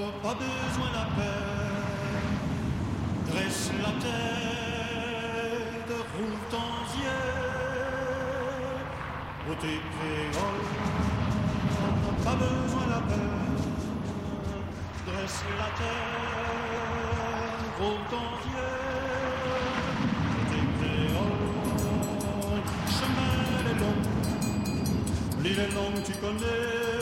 Pas besoin la peine, dresse la tête, roule ton yeux, beauté créole. Pas besoin la peine, dresse la tête, roule ton yeux, beauté créole. Chemin est long, l'île est longue, tu connais.